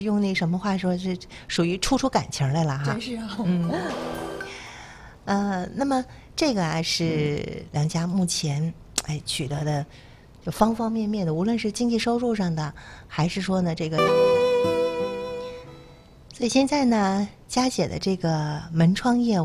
用那什么话说，是属于处出感情来了哈。 真是啊。 那么这个啊是梁家目前取得的，就方方面面的，无论是经济收入上的，还是说呢这个，所以现在呢，佳姐的这个门窗业务。